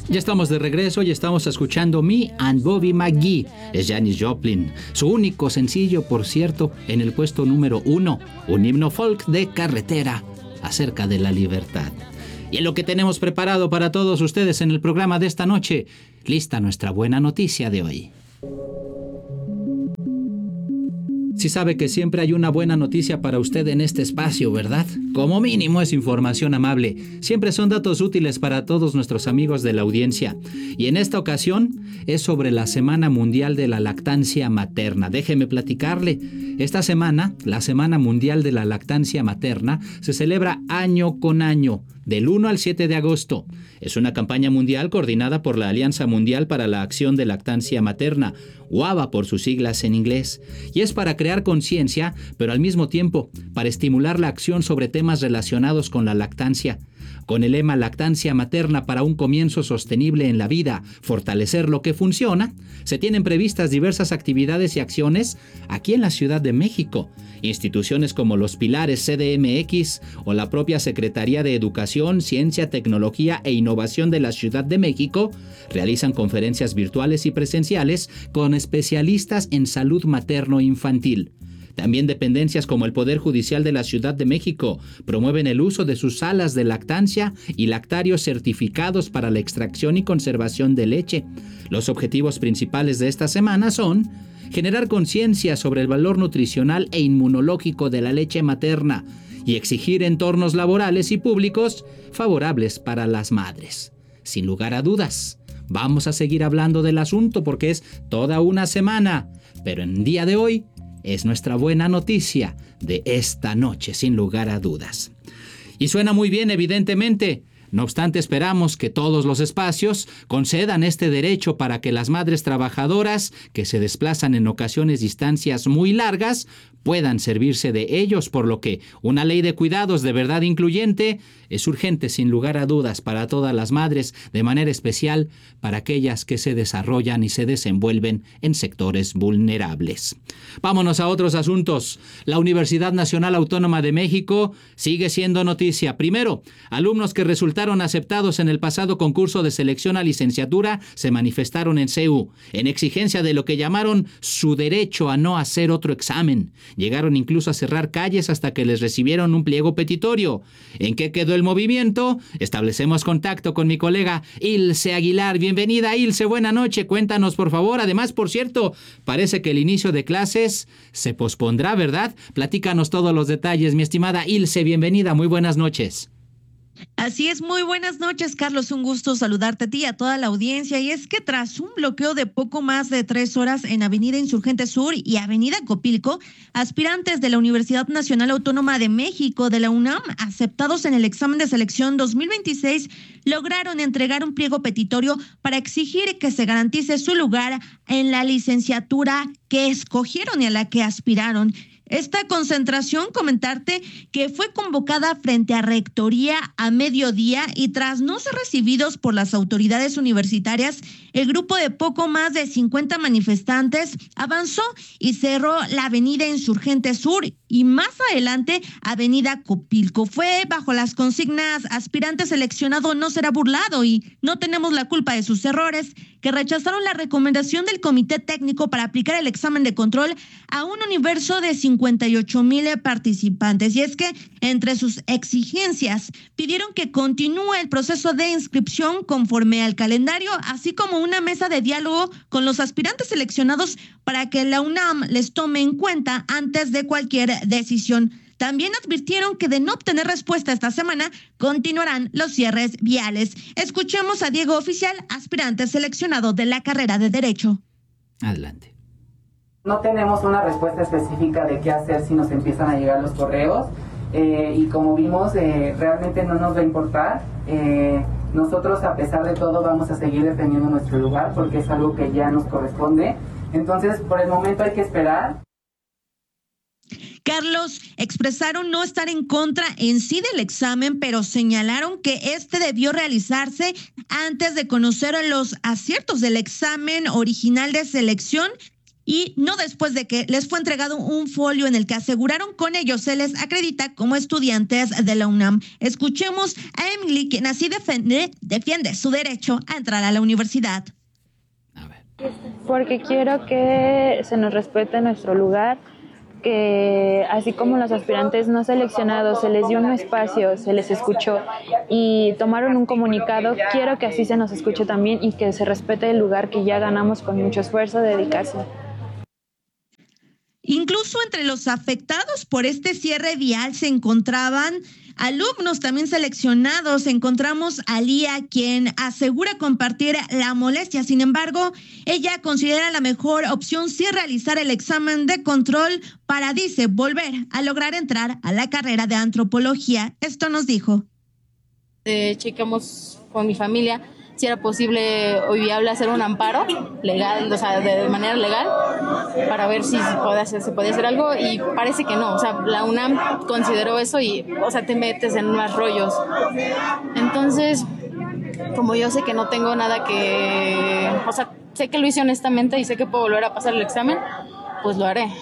Ya estamos de regreso y estamos escuchando Me and Bobby McGee. Es Janis Joplin. Su único sencillo, por cierto, en el puesto número 1. Un himno folk de carretera acerca de la libertad. Y en lo que tenemos preparado para todos ustedes en el programa de esta noche, lista nuestra buena noticia de hoy. Sí sabe que siempre hay una buena noticia para usted en este espacio, ¿verdad? Como mínimo es información amable. Siempre son datos útiles para todos nuestros amigos de la audiencia. Y en esta ocasión es sobre la Semana Mundial de la Lactancia Materna. Déjeme platicarle. Esta semana, la Semana Mundial de la Lactancia Materna, se celebra año con año, del 1 al 7 de agosto. Es una campaña mundial coordinada por la Alianza Mundial para la Acción de Lactancia Materna, WABA por sus siglas en inglés, y es para crear conciencia, pero al mismo tiempo para estimular la acción sobre temas relacionados con la lactancia. Con el lema Lactancia Materna para un comienzo sostenible en la vida, fortalecer lo que funciona, se tienen previstas diversas actividades y acciones aquí en la Ciudad de México. Instituciones como los Pilares CDMX o la propia Secretaría de Educación, Ciencia, Tecnología e Innovación de la Ciudad de México realizan conferencias virtuales y presenciales con especialistas en salud materno-infantil. También dependencias como el Poder Judicial de la Ciudad de México promueven el uso de sus salas de lactancia y lactarios certificados para la extracción y conservación de leche. Los objetivos principales de esta semana son generar conciencia sobre el valor nutricional e inmunológico de la leche materna y exigir entornos laborales y públicos favorables para las madres. Sin lugar a dudas, vamos a seguir hablando del asunto porque es toda una semana, pero en el día de hoy es nuestra buena noticia de esta noche, sin lugar a dudas. Y suena muy bien, evidentemente. No obstante, esperamos que todos los espacios concedan este derecho para que las madres trabajadoras, que se desplazan en ocasiones distancias muy largas, puedan servirse de ellos, por lo que una ley de cuidados de verdad incluyente es urgente sin lugar a dudas para todas las madres, de manera especial para aquellas que se desarrollan y se desenvuelven en sectores vulnerables. Vámonos a otros asuntos. La Universidad Nacional Autónoma de México sigue siendo noticia. Primero, alumnos que resultaron aceptados en el pasado concurso de selección a licenciatura se manifestaron en CEU en exigencia de lo que llamaron su derecho a no hacer otro examen. Llegaron incluso a cerrar calles hasta que les recibieron un pliego petitorio. ¿En qué quedó el movimiento? Establecemos contacto con mi colega Ilse Aguilar. Bienvenida, Ilse, buena noche. Cuéntanos, por favor. Además, por cierto, parece que el inicio de clases se pospondrá, ¿verdad? Platícanos todos los detalles, mi estimada Ilse. Bienvenida, muy buenas noches. Así es, muy buenas noches, Carlos. Un gusto saludarte a ti y a toda la audiencia. Y es que tras un bloqueo de poco más de 3 horas en Avenida Insurgente Sur y Avenida Copilco, aspirantes de la Universidad Nacional Autónoma de México, de la UNAM, aceptados en el examen de selección 2026, lograron entregar un pliego petitorio para exigir que se garantice su lugar en la licenciatura que escogieron y a la que aspiraron. Esta concentración, comentarte que fue convocada frente a Rectoría a mediodía y tras no ser recibidos por las autoridades universitarias, el grupo de poco más de 50 manifestantes avanzó y cerró la Avenida Insurgente Sur y más adelante Avenida Copilco. Fue bajo las consignas aspirante seleccionado no será burlado y no tenemos la culpa de sus errores, que rechazaron la recomendación del Comité Técnico para aplicar el examen de control a un universo de 58,000 participantes. Y es que entre sus exigencias pidieron que continúe el proceso de inscripción conforme al calendario, así como una mesa de diálogo con los aspirantes seleccionados para que la UNAM les tome en cuenta antes de cualquier decisión. También advirtieron que de no obtener respuesta esta semana, continuarán los cierres viales. Escuchemos a Diego Oficial, aspirante seleccionado de la carrera de Derecho. Adelante. No tenemos una respuesta específica de qué hacer si nos empiezan a llegar los correos y como vimos, realmente no nos va a importar. Nosotros, a pesar de todo, vamos a seguir defendiendo nuestro lugar porque es algo que ya nos corresponde. Entonces, por el momento hay que esperar. Carlos, expresaron no estar en contra en sí del examen, pero señalaron que este debió realizarse antes de conocer los aciertos del examen original de selección y no después de que les fue entregado un folio en el que aseguraron con ello se les acredita como estudiantes de la UNAM. Escuchemos a Emily, quien así defiende su derecho a entrar a la universidad. Porque quiero que se nos respete nuestro lugar, que así como los aspirantes no seleccionados se les dio un espacio, se les escuchó y tomaron un comunicado, quiero que así se nos escuche también y que se respete el lugar que ya ganamos con mucho esfuerzo, dedicación. Incluso entre los afectados por este cierre vial se encontraban alumnos también seleccionados. Encontramos a Lía, quien asegura compartir la molestia. Sin embargo, ella considera la mejor opción sí realizar el examen de control para, dice, volver a lograr entrar a la carrera de antropología. Esto nos dijo. Checamos con mi familia si era posible o viable hacer un amparo legal, o sea, de manera legal, para ver si se podía hacer algo, y parece que no. O sea, la UNAM consideró eso y, o sea, te metes en más rollos. Entonces, como yo sé que no tengo nada que... O sea, sé que lo hice honestamente y sé que puedo volver a pasar el examen, pues lo haré.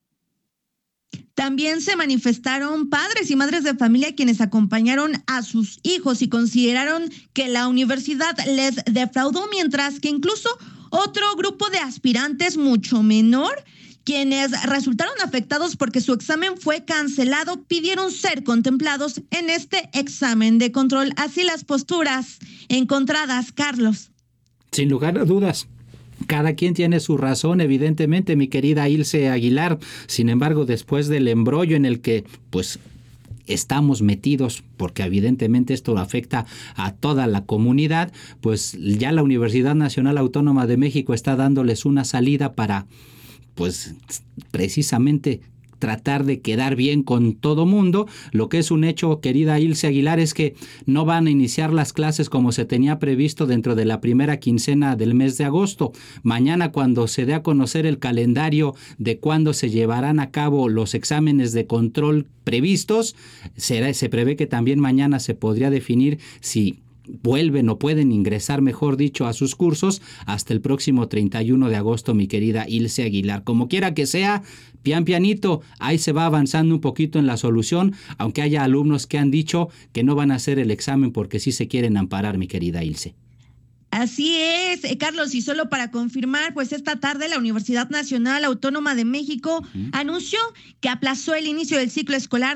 También se manifestaron padres y madres de familia quienes acompañaron a sus hijos y consideraron que la universidad les defraudó, mientras que incluso otro grupo de aspirantes mucho menor, quienes resultaron afectados porque su examen fue cancelado, pidieron ser contemplados en este examen de control. Así las posturas encontradas, Carlos. Sin lugar a dudas. Cada quien tiene su razón, evidentemente, mi querida Ilse Aguilar. Sin embargo, después del embrollo en el que, pues, estamos metidos, porque evidentemente esto afecta a toda la comunidad, pues ya la Universidad Nacional Autónoma de México está dándoles una salida para, pues, precisamente tratar de quedar bien con todo mundo. Lo que es un hecho, querida Ilse Aguilar, es que no van a iniciar las clases como se tenía previsto dentro de la primera quincena del mes de agosto. Mañana, cuando se dé a conocer el calendario de cuándo se llevarán a cabo los exámenes de control previstos, se prevé que también mañana se podría definir si vuelven o pueden ingresar, mejor dicho, a sus cursos hasta el próximo 31 de agosto, mi querida Ilse Aguilar. Como quiera que sea, pian pianito, ahí se va avanzando un poquito en la solución, aunque haya alumnos que han dicho que no van a hacer el examen porque sí se quieren amparar, mi querida Ilse. Así es, Carlos, y solo para confirmar, pues esta tarde la Universidad Nacional Autónoma de México anunció que aplazó el inicio del ciclo escolar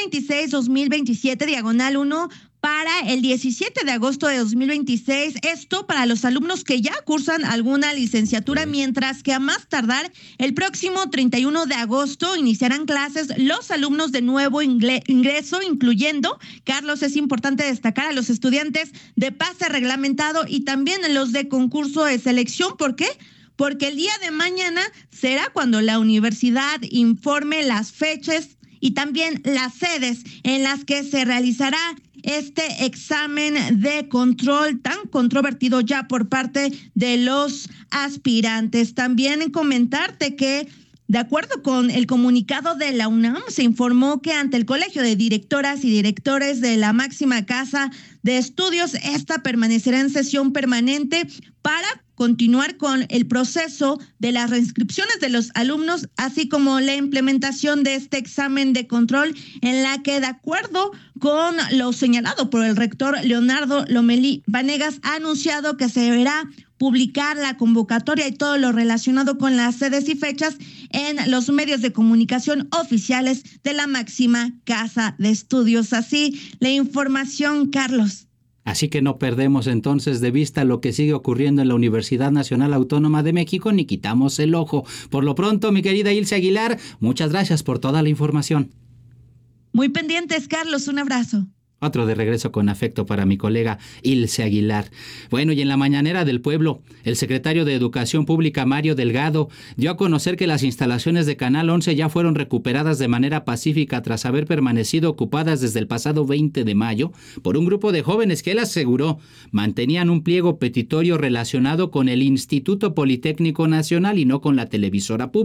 2026-2027, diagonal 1, para el 17 de agosto de 2026, esto para los alumnos que ya cursan alguna licenciatura, mientras que a más tardar el próximo 31 de agosto iniciarán clases los alumnos de nuevo ingreso, incluyendo, Carlos, es importante destacar a los estudiantes de pase reglamentado y también los de concurso de selección. ¿Por qué? Porque el día de mañana será cuando la universidad informe las fechas y también las sedes en las que se realizará este examen de control tan controvertido ya por parte de los aspirantes. También comentarte que, de acuerdo con el comunicado de la UNAM, se informó que ante el Colegio de Directoras y Directores de la máxima casa de estudios, esta permanecerá en sesión permanente para continuar con el proceso de las reinscripciones de los alumnos, así como la implementación de este examen de control, en la que, de acuerdo con lo señalado por el rector Leonardo Lomelí Vanegas, ha anunciado que se deberá publicar la convocatoria y todo lo relacionado con las sedes y fechas en los medios de comunicación oficiales de la máxima casa de estudios. Así la información, Carlos. Así que no perdemos entonces de vista lo que sigue ocurriendo en la Universidad Nacional Autónoma de México, ni quitamos el ojo. Por lo pronto, mi querida Ilse Aguilar, muchas gracias por toda la información. Muy pendientes, Carlos, un abrazo. Otro de regreso con afecto para mi colega Ilse Aguilar. Bueno, y en la mañanera del pueblo, el secretario de Educación Pública, Mario Delgado, dio a conocer que las instalaciones de Canal 11 ya fueron recuperadas de manera pacífica tras haber permanecido ocupadas desde el pasado 20 de mayo por un grupo de jóvenes que él aseguró mantenían un pliego petitorio relacionado con el Instituto Politécnico Nacional y no con la televisora pública.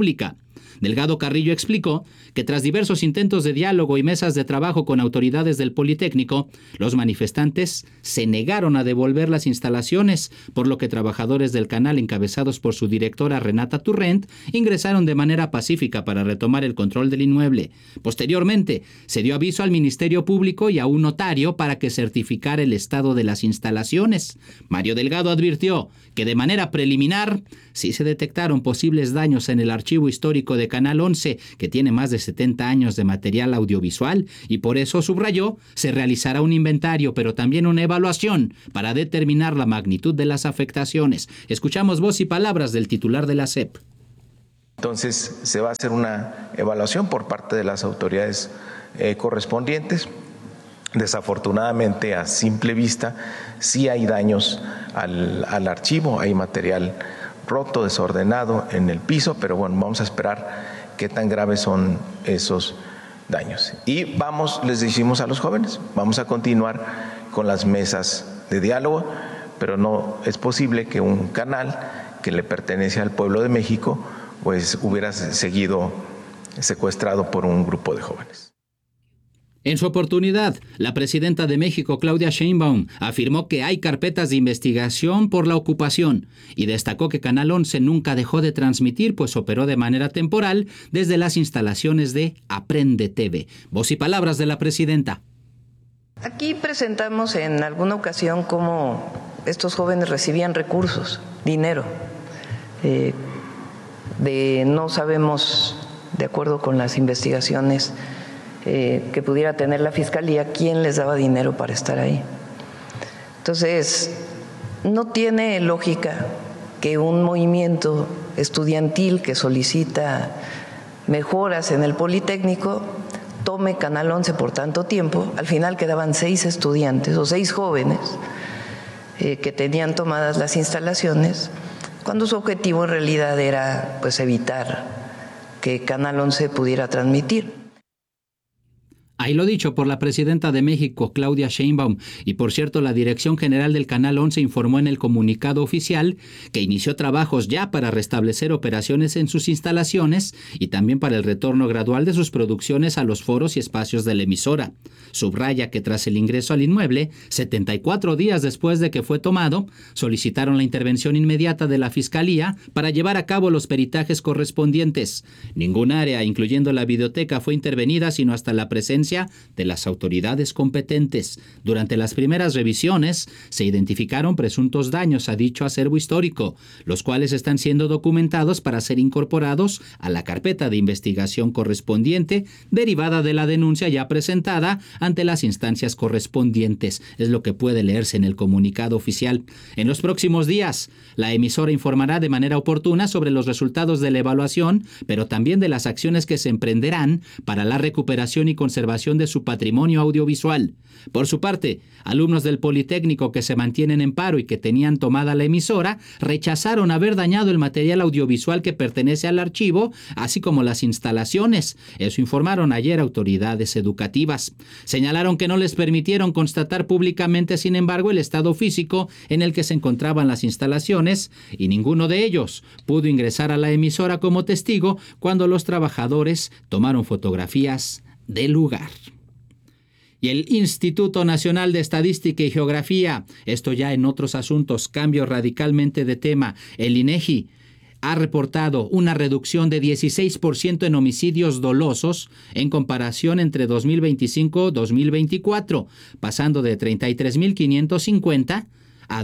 Delgado Carrillo explicó que tras diversos intentos de diálogo y mesas de trabajo con autoridades del Politécnico, los manifestantes se negaron a devolver las instalaciones, por lo que trabajadores del canal encabezados por su directora Renata Turrent ingresaron de manera pacífica para retomar el control del inmueble. Posteriormente, se dio aviso al Ministerio Público y a un notario para que certificara el estado de las instalaciones. Mario Delgado advirtió que de manera preliminar sí se detectaron posibles daños en el archivo histórico de Canal 11, que tiene más de 70 años de material audiovisual, y por eso subrayó, se realizará un inventario, pero también una evaluación para determinar la magnitud de las afectaciones. Escuchamos voz y palabras del titular de la SEP. Entonces se va a hacer una evaluación por parte de las autoridades correspondientes. Desafortunadamente, a simple vista, sí hay daños al archivo, hay material roto, desordenado en el piso, pero bueno, vamos a esperar qué tan graves son esos daños. Y les decimos a los jóvenes, vamos a continuar con las mesas de diálogo, pero no es posible que un canal que le pertenece al pueblo de México, pues hubiera seguido secuestrado por un grupo de jóvenes. En su oportunidad, la presidenta de México, Claudia Sheinbaum, afirmó que hay carpetas de investigación por la ocupación y destacó que Canal 11 nunca dejó de transmitir, pues operó de manera temporal desde las instalaciones de Aprende TV. Voz y palabras de la presidenta. Aquí presentamos en alguna ocasión cómo estos jóvenes recibían recursos, dinero, no sabemos, de acuerdo con las investigaciones que pudiera tener la Fiscalía, quién les daba dinero para estar ahí. Entonces, no tiene lógica que un movimiento estudiantil que solicita mejoras en el Politécnico tome Canal 11 por tanto tiempo. Al final quedaban 6 estudiantes o 6 jóvenes que tenían tomadas las instalaciones, cuando su objetivo en realidad era pues evitar que Canal 11 pudiera transmitir. Ahí lo dicho por la presidenta de México, Claudia Sheinbaum. Y por cierto, la Dirección General del Canal 11 informó en el comunicado oficial que inició trabajos ya para restablecer operaciones en sus instalaciones y también para el retorno gradual de sus producciones a los foros y espacios de la emisora. Subraya que tras el ingreso al inmueble, 74 días después de que fue tomado, solicitaron la intervención inmediata de la Fiscalía para llevar a cabo los peritajes correspondientes. Ningún área, incluyendo la videoteca, fue intervenida, sino hasta la presencia de las autoridades competentes. Durante las primeras revisiones se identificaron presuntos daños a dicho acervo histórico, los cuales están siendo documentados para ser incorporados a la carpeta de investigación correspondiente derivada de la denuncia ya presentada ante las instancias correspondientes. Es lo que puede leerse en el comunicado oficial. En los próximos días, la emisora informará de manera oportuna sobre los resultados de la evaluación, pero también de las acciones que se emprenderán para la recuperación y conservación de su patrimonio audiovisual. Por su parte, alumnos del Politécnico que se mantienen en paro y que tenían tomada la emisora rechazaron haber dañado el material audiovisual que pertenece al archivo, así como las instalaciones. Eso informaron ayer autoridades educativas. Señalaron que no les permitieron constatar públicamente, sin embargo, el estado físico en el que se encontraban las instalaciones y ninguno de ellos pudo ingresar a la emisora como testigo cuando los trabajadores tomaron fotografías del lugar. Y el Instituto Nacional de Estadística y Geografía, esto ya en otros asuntos, cambio radicalmente de tema, el INEGI ha reportado una reducción de 16% en homicidios dolosos en comparación entre 2025-2024, pasando de 33.550 a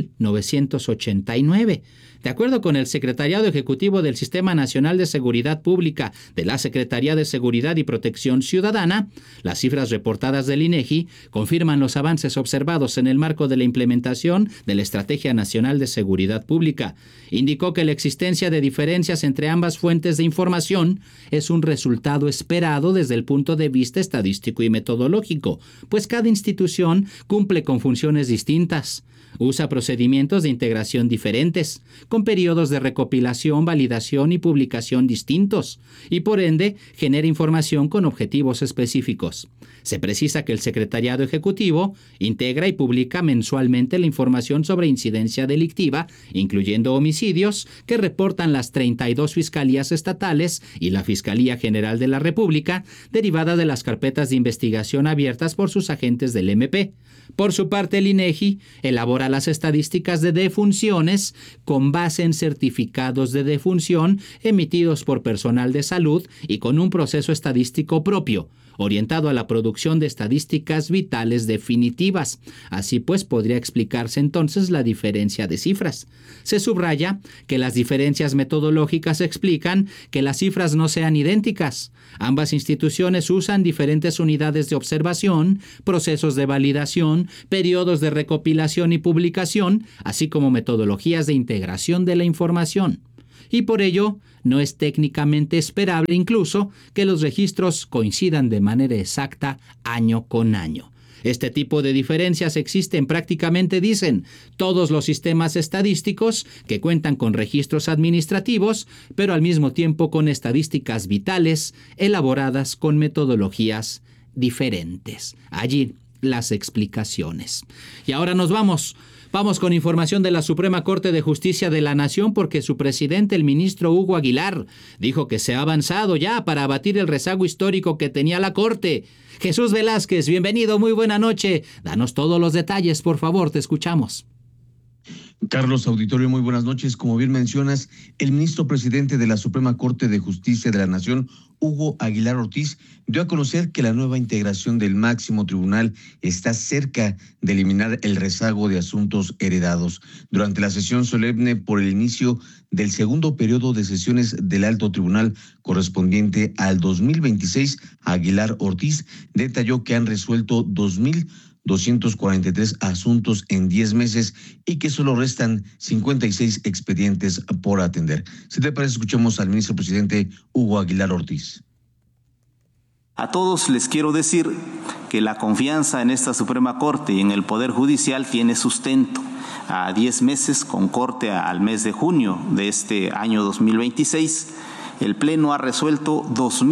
2.989. De acuerdo con el Secretariado Ejecutivo del Sistema Nacional de Seguridad Pública de la Secretaría de Seguridad y Protección Ciudadana, las cifras reportadas del INEGI confirman los avances observados en el marco de la implementación de la Estrategia Nacional de Seguridad Pública. Indicó que la existencia de diferencias entre ambas fuentes de información es un resultado esperado desde el punto de vista estadístico y metodológico, pues cada institución cumple con funciones distintas. Usa procedimientos de integración diferentes, con periodos de recopilación, validación y publicación distintos, y por ende genera información con objetivos específicos. Se precisa que el Secretariado Ejecutivo integra y publica mensualmente la información sobre incidencia delictiva, incluyendo homicidios, que reportan las 32 fiscalías estatales y la Fiscalía General de la República, derivada de las carpetas de investigación abiertas por sus agentes del MP. Por su parte, el INEGI elabora las estadísticas de defunciones con base en certificados de defunción emitidos por personal de salud y con un proceso estadístico propio, orientado a la producción de estadísticas vitales definitivas. Así pues, podría explicarse entonces la diferencia de cifras. Se subraya que las diferencias metodológicas explican que las cifras no sean idénticas. Ambas instituciones usan diferentes unidades de observación, procesos de validación, periodos de recopilación y publicación, así como metodologías de integración de la información. Y por ello, no es técnicamente esperable incluso que los registros coincidan de manera exacta año con año. Este tipo de diferencias existen prácticamente, dicen, todos los sistemas estadísticos que cuentan con registros administrativos, pero al mismo tiempo con estadísticas vitales elaboradas con metodologías diferentes. Allí las explicaciones. Y ahora nos vamos. Vamos con información de la Suprema Corte de Justicia de la Nación porque su presidente, el ministro Hugo Aguilar, dijo que se ha avanzado ya para abatir el rezago histórico que tenía la Corte. Jesús Velázquez, bienvenido, muy buena noche. Danos todos los detalles, por favor, te escuchamos. Carlos, auditorio, muy buenas noches. Como bien mencionas, el ministro presidente de la Suprema Corte de Justicia de la Nación, Hugo Aguilar Ortiz, dio a conocer que la nueva integración del máximo tribunal está cerca de eliminar el rezago de asuntos heredados. Durante la sesión solemne por el inicio del segundo periodo de sesiones del Alto Tribunal correspondiente al 2026, Aguilar Ortiz detalló que han resuelto 2,243 asuntos en 10 meses y que solo restan 56 expedientes por atender. Si te parece, escuchemos al ministro presidente Hugo Aguilar Ortiz. A todos les quiero decir que la confianza en esta Suprema Corte y en el Poder Judicial tiene sustento. A 10 meses, con corte al mes de junio de este año 2026, el Pleno ha resuelto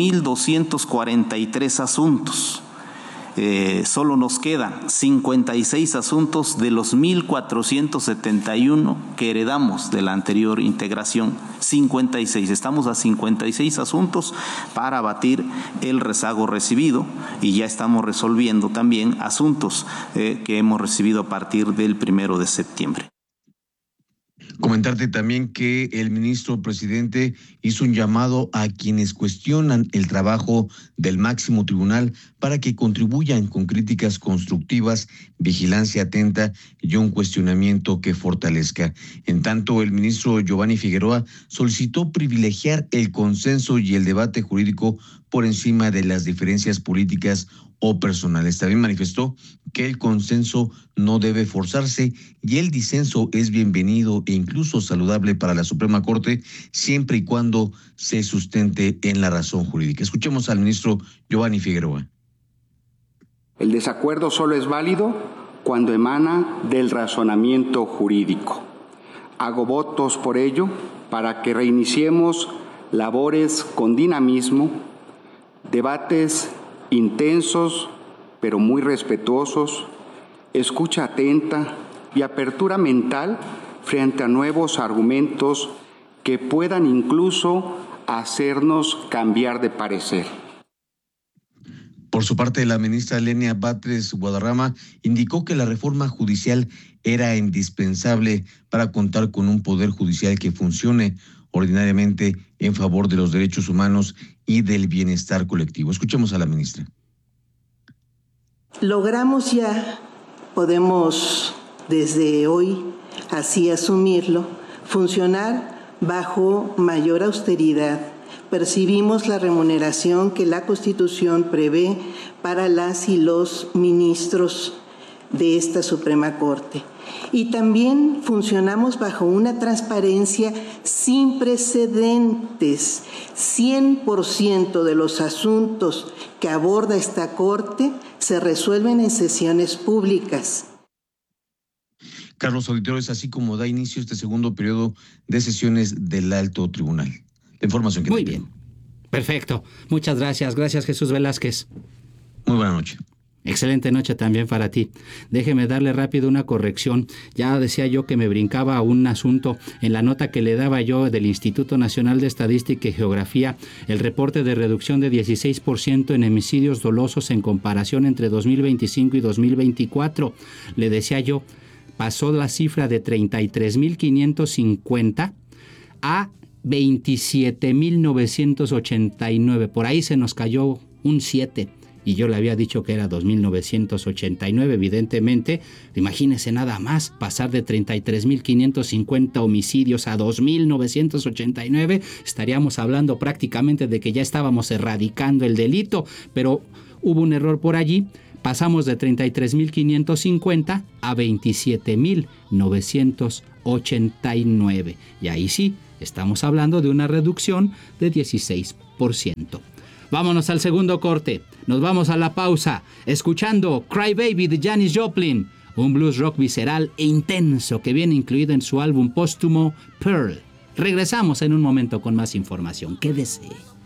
2,243 asuntos. Solo nos quedan 56 asuntos de los 1,471 que heredamos de la anterior integración. 56, estamos a 56 asuntos para abatir el rezago recibido y ya estamos resolviendo también asuntos que hemos recibido a partir del 1 de septiembre. Comentarte también que el ministro presidente hizo un llamado a quienes cuestionan el trabajo del máximo tribunal para que contribuyan con críticas constructivas, vigilancia atenta y un cuestionamiento que fortalezca. En tanto, el ministro Giovanni Figueroa solicitó privilegiar el consenso y el debate jurídico por encima de las diferencias políticas o personales. También manifestó que el consenso no debe forzarse y el disenso es bienvenido e incluso saludable para la Suprema Corte siempre y cuando se sustente en la razón jurídica. Escuchemos al ministro Giovanni Figueroa. El desacuerdo solo es válido cuando emana del razonamiento jurídico. Hago votos por ello para que reiniciemos labores con dinamismo, debates intensos pero muy respetuosos, escucha atenta y apertura mental frente a nuevos argumentos que puedan incluso hacernos cambiar de parecer. Por su parte, la ministra Lenia Batres Guadarrama indicó que la reforma judicial era indispensable para contar con un poder judicial que funcione ordinariamente en favor de los derechos humanos y del bienestar colectivo. Escuchemos a la ministra. Logramos ya, podemos desde hoy así asumirlo, funcionar bajo mayor austeridad. Percibimos la remuneración que la Constitución prevé para las y los ministros de esta Suprema Corte. Y también funcionamos bajo una transparencia sin precedentes. 100% de los asuntos que aborda esta Corte se resuelven en sesiones públicas. Carlos Auditores, así como da inicio este segundo periodo de sesiones del Alto Tribunal. La información que Muy bien. Perfecto. Muchas gracias. Gracias, Jesús Velázquez. Muy buena noche. Excelente noche también para ti. Déjeme darle rápido una corrección. Ya decía yo que me brincaba un asunto en la nota que le daba yo del Instituto Nacional de Estadística y Geografía, el reporte de reducción de 16% en homicidios dolosos en comparación entre 2025 y 2024. Le decía yo, pasó la cifra de 33.550 a 27.989. Por ahí se nos cayó un 7. Y yo le había dicho que era 2.989, evidentemente. Imagínese nada más, pasar de 33.550 homicidios a 2.989. Estaríamos hablando prácticamente de que ya estábamos erradicando el delito, pero hubo un error por allí. Pasamos de 33.550 a 27.989. Y ahí sí, estamos hablando de una reducción de 16%. Vámonos al segundo corte. Nos vamos a la pausa, escuchando Cry Baby de Janis Joplin, un blues rock visceral e intenso que viene incluido en su álbum póstumo Pearl. Regresamos en un momento con más información. Quédese.